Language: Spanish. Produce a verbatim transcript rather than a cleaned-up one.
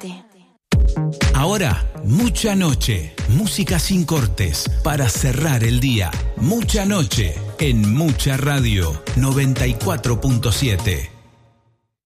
Quédate. Ahora, Mucha Noche, música sin cortes, para cerrar el día. Mucha Noche, en Mucha Radio, noventa y cuatro punto siete.